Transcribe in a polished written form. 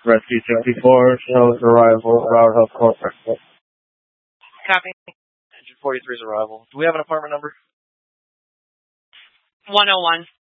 Rescue 64 shows arrival, Roundhouse Corporate. Copy. Engine 43's arrival. Do we have an apartment number? 101.